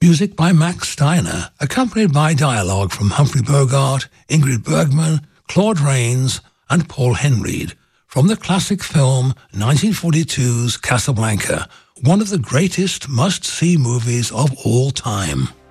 Music by Max Steiner, accompanied by dialogue from Humphrey Bogart, Ingrid Bergman, Claude Rains, and Paul Henreid, from the classic film 1942's Casablanca, one of the greatest must-see movies of all time.